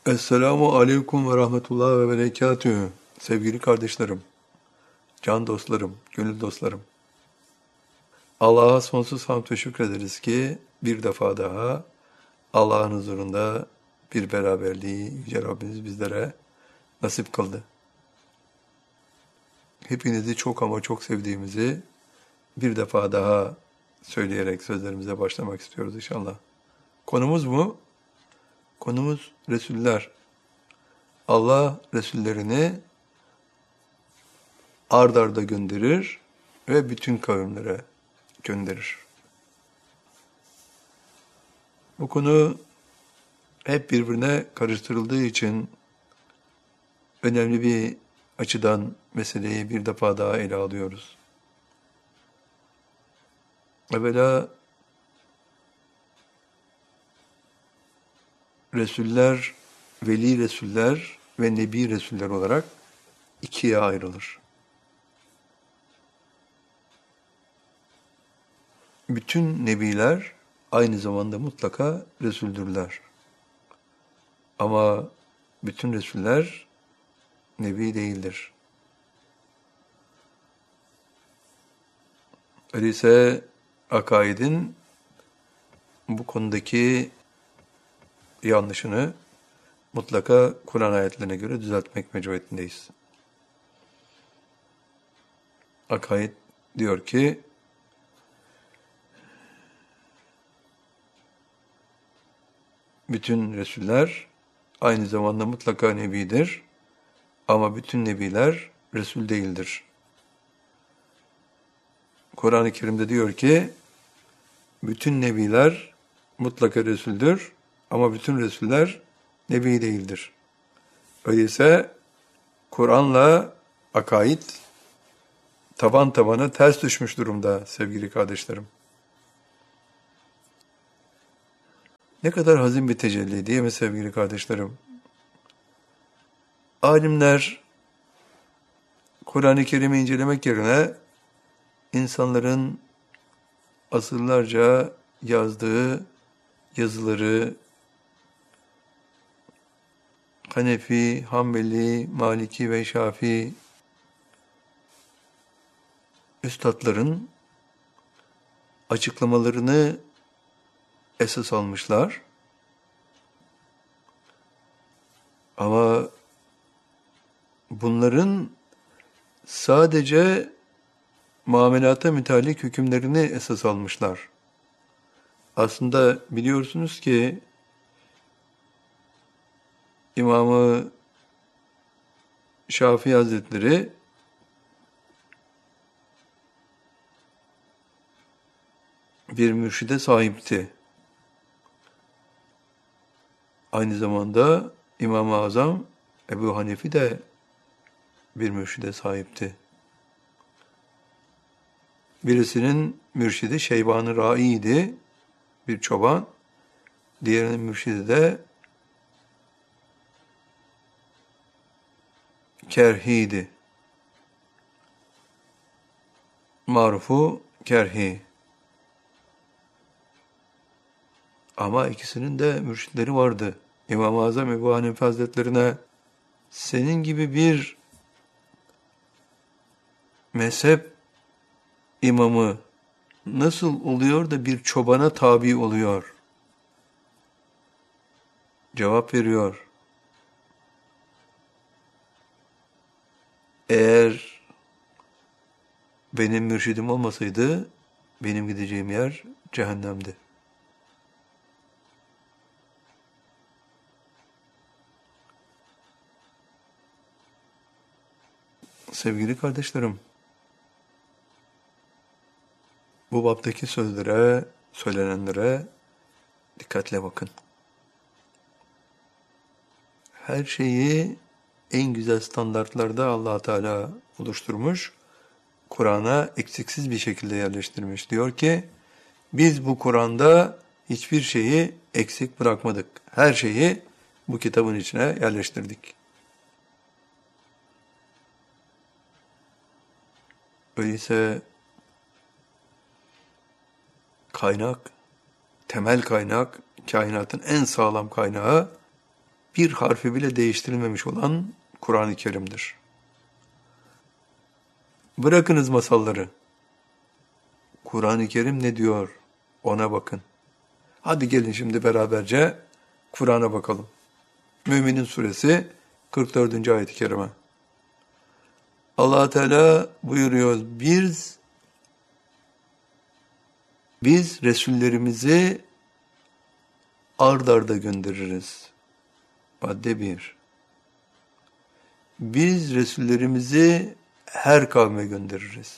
Esselamu Aleyküm ve Rahmetullah ve Berekatühü. Sevgili kardeşlerim, can dostlarım, gönül dostlarım. Allah'a sonsuz hamd ve şükrederiz ki bir defa daha Allah'ın huzurunda bir beraberliği Yüce Rabbimiz bizlere nasip kıldı. Hepinizi çok ama çok sevdiğimizi bir defa daha söyleyerek sözlerimize başlamak istiyoruz inşallah. Konumuz mu? Konumuz Resuller. Allah Resullerini ard arda gönderir ve bütün kavimlere gönderir. Bu konu hep birbirine karıştırıldığı için önemli bir açıdan meseleyi bir defa daha ele alıyoruz. Evvela Resuller, Veli Resuller ve Nebi Resuller olarak ikiye ayrılır. Bütün Nebiler aynı zamanda mutlaka Resuldürler. Ama bütün Resuller Nebi değildir. Öyleyse akaidin bu konudaki yanlışını mutlaka Kur'an ayetlerine göre düzeltmek mecburiyetindeyiz. Akaid diyor ki, bütün Resuller aynı zamanda mutlaka Nebidir ama bütün Nebiler Resul değildir. Kur'an-ı Kerim'de diyor ki, bütün Nebiler mutlaka Resul'dür ama bütün Resuller Nebi değildir. Öyleyse Kur'an'la akaid taban tabana ters düşmüş durumda sevgili kardeşlerim. Ne kadar hazin bir tecelli değil mi sevgili kardeşlerim? Alimler Kur'an-ı Kerim'i incelemek yerine insanların asırlarca yazdığı yazıları Hanefi, Hanbeli, Maliki ve Şafii üstadların açıklamalarını esas almışlar. Ama bunların sadece muamelata mütalik hükümlerini esas almışlar. Aslında biliyorsunuz ki İmam-ı Şafii Hazretleri bir mürşide sahipti. Aynı zamanda İmam-ı Azam Ebu Hanife de bir mürşide sahipti. Birisinin mürşidi Şeyban-ı Rai'ydi, bir çoban. Diğerinin mürşidi de Kerhi'ydi. Marufu Kerhi. Ama ikisinin de mürşitleri vardı. İmam-ı Azam Ebu Hanife Hazretlerine senin gibi bir mezhep imamı nasıl oluyor da bir çobana tabi oluyor? Cevap veriyor. Eğer benim mürşidim olmasaydı benim gideceğim yer cehennemdi. Sevgili kardeşlerim, bu baptaki sözlere, söylenenlere dikkatle bakın. Her şeyi en güzel standartlarda Allah Teala oluşturmuş, Kur'an'a eksiksiz bir şekilde yerleştirmiş. Diyor ki, biz bu Kur'an'da hiçbir şeyi eksik bırakmadık. Her şeyi bu kitabın içine yerleştirdik. Öyleyse kaynak, temel kaynak, kainatın en sağlam kaynağı bir harfi bile değiştirilmemiş olan Kur'an-ı Kerim'dir. Bırakınız masalları. Kur'an-ı Kerim ne diyor? Ona bakın. Hadi gelin şimdi beraberce Kur'an'a bakalım. Müminin Suresi 44. ayet-i kerime. Allah Teala buyuruyor, biz Resullerimizi ard arda göndeririz. Madde 1. Biz Resullerimizi her kavme göndeririz.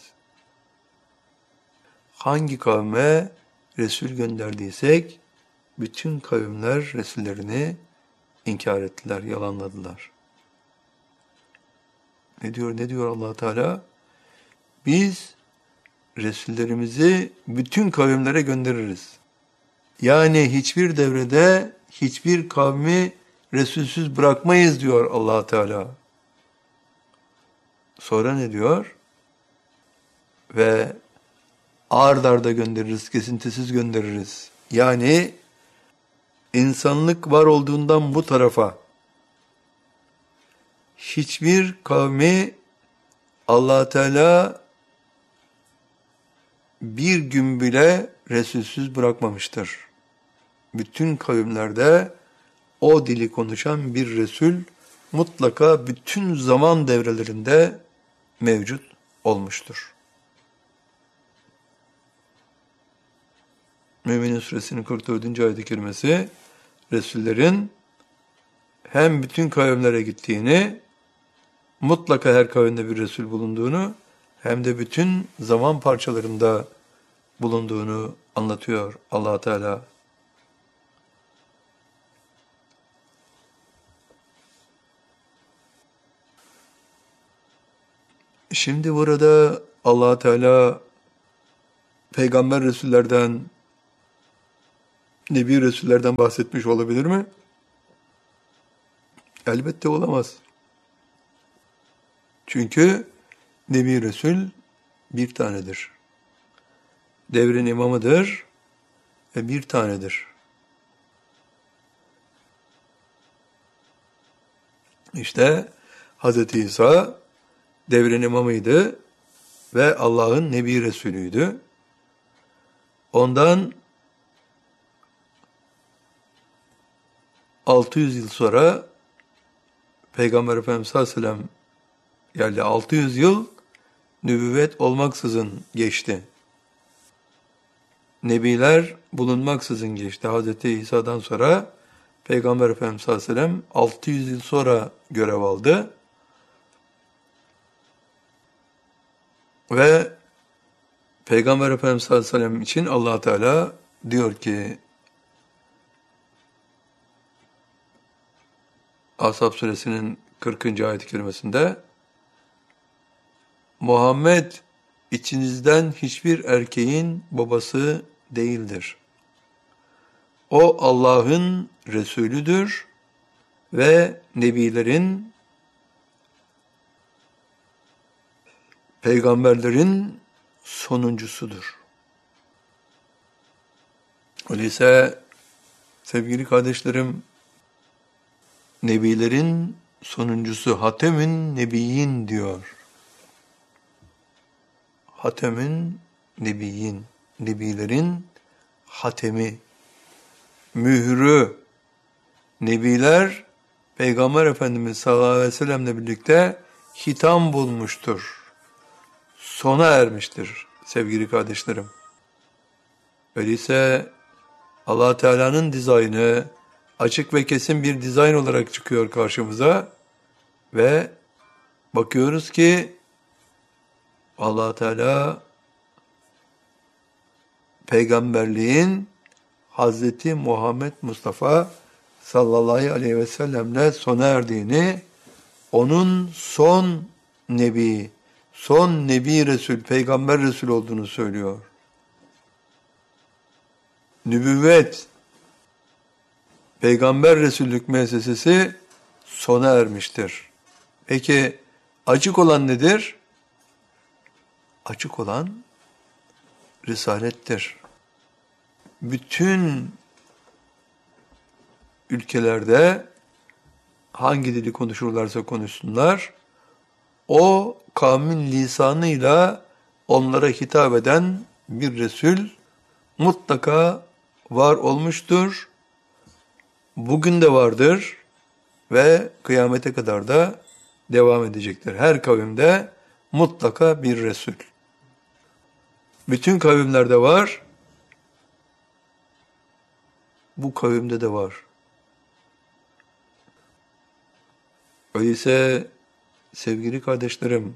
Hangi kavme Resul gönderdiysek, bütün kavimler Resullerini inkar ettiler, yalanladılar. Ne diyor Allah Teala? Biz Resullerimizi bütün kavimlere göndeririz. Yani hiçbir devrede hiçbir kavmi Resulsüz bırakmayız diyor Allah Teala. Sonra ne diyor? Ve ard arda göndeririz, kesintisiz göndeririz. Yani insanlık var olduğundan bu tarafa hiçbir kavmi Allah Teala bir gün bile Resulsüz bırakmamıştır. Bütün kavimlerde o dili konuşan bir Resul mutlaka bütün zaman devrelerinde mevcut olmuştur. Müminin Suresinin 44. ayet-i kerimesi, Resullerin hem bütün kavimlere gittiğini, mutlaka her kavimde bir Resul bulunduğunu, hem de bütün zaman parçalarında bulunduğunu anlatıyor Allah Teala. Şimdi burada Allah Teala peygamber Resullerden, Nebi Resullerden bahsetmiş olabilir mi? Elbette olamaz. Çünkü Nebi Resul bir tanedir. Devrin imamıdır ve bir tanedir. İşte Hz. İsa devrin imamıydı ve Allah'ın Nebi Resulüydü. Ondan 600 yıl sonra Peygamber Efendimiz sallallahu aleyhi ve sellem geldi. 600 yıl nübüvvet olmaksızın geçti. Nebiler bulunmaksızın geçti. Hz. İsa'dan sonra Peygamber Efendimiz sallallahu aleyhi ve sellem 600 yıl sonra görev aldı. Ve Peygamber Efendimiz sallallahu aleyhi ve sellem için Allah Teala diyor ki, Ashab suresinin 40. ayet-i kerimesinde, Muhammed içinizden hiçbir erkeğin babası değildir. O Allah'ın Resulüdür ve Nebilerin, peygamberlerin sonuncusudur. Öyleyse sevgili kardeşlerim, Nebilerin sonuncusu, Hatemün Nebiyyin diyor. Hatemün Nebiyyin, Nebilerin hatemi, mührü. Nebiler, Peygamber Efendimiz sallallahu aleyhi ve sellemle birlikte hitam bulmuştur. Sona ermiştir sevgili kardeşlerim. Öyleyse Allah Teala'nın dizaynı açık ve kesin bir dizayn olarak çıkıyor karşımıza ve bakıyoruz ki Allah Teala peygamberliğin Hazreti Muhammed Mustafa sallallahu aleyhi ve sellemle sona erdiğini, onun son nebi, son nebi Resul, peygamber Resul olduğunu söylüyor. Nübüvvet, peygamber Resullük müessesesi sona ermiştir. Peki açık olan nedir? Açık olan risalettir. Bütün ülkelerde hangi dili konuşurlarsa konuşsunlar, o kavmin lisanıyla onlara hitap eden bir Resul mutlaka var olmuştur. Bugün de vardır ve kıyamete kadar da devam edecektir. Her kavimde mutlaka bir Resul. Bütün kavimlerde var, bu kavimde de var. Öyleyse sevgili kardeşlerim,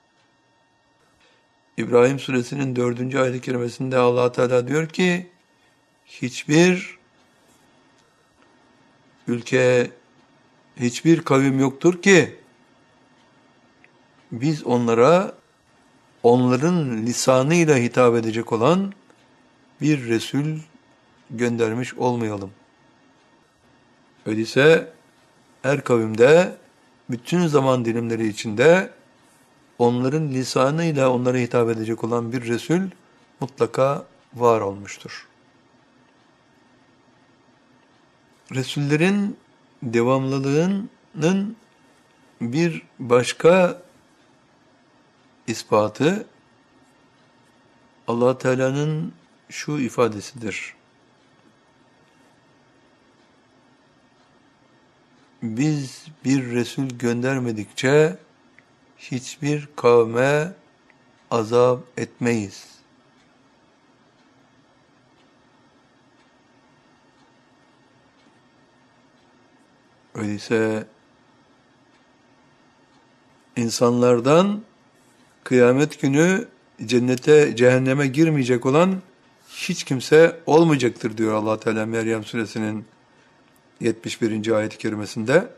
İbrahim suresinin 4. ayet-i kerimesinde Allah Teala diyor ki, hiçbir ülke, hiçbir kavim yoktur ki biz onlara onların lisanıyla hitap edecek olan bir Resul göndermiş olmayalım. Öyleyse her kavimde, bütün zaman dilimleri içinde onların lisanıyla onlara hitap edecek olan bir Resul mutlaka var olmuştur. Resullerin devamlılığının bir başka ispatı Allah Teala'nın şu ifadesidir. Biz bir Resul göndermedikçe hiçbir kavme azap etmeyiz. Öyleyse insanlardan kıyamet günü cennete, cehenneme girmeyecek olan hiç kimse olmayacaktır diyor Allah Teala Meryem suresinin 71. ayet-i kerimesinde.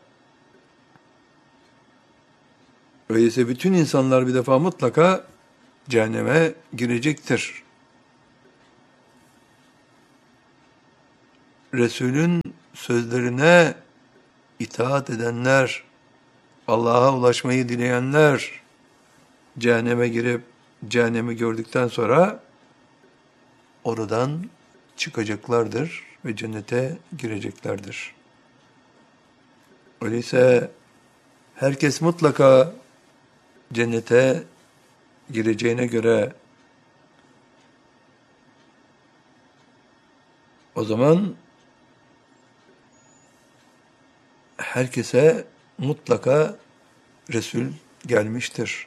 Öyleyse bütün insanlar bir defa mutlaka cehenneme girecektir. Resulün sözlerine itaat edenler, Allah'a ulaşmayı dileyenler, cehenneme girip cehennemi gördükten sonra oradan çıkacaklardır ve cennete gireceklerdir. Öyleyse herkes mutlaka cennete gireceğine göre o zaman herkese mutlaka Resul gelmiştir.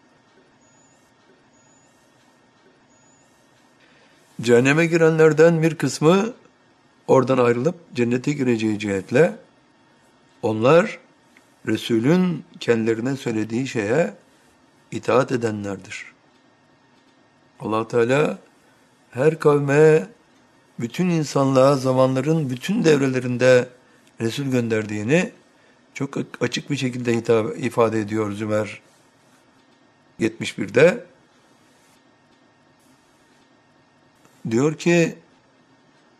Cehenneme girenlerden bir kısmı oradan ayrılıp cennete gireceği cihetle onlar Resulün kendilerine söylediği şeye itaat edenlerdir. Allah Teala her kavme, bütün insanlığa zamanların bütün devrelerinde Resul gönderdiğini çok açık bir şekilde ifade ediyor Zümer 71'de. Diyor ki